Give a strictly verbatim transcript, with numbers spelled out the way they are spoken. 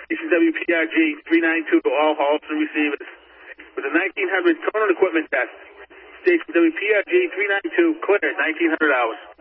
Station W P R G three ninety-two to all Halston receivers. With the nineteen hundred tone equipment test. Station W P R G three ninety-two cleared nineteen hundred hours.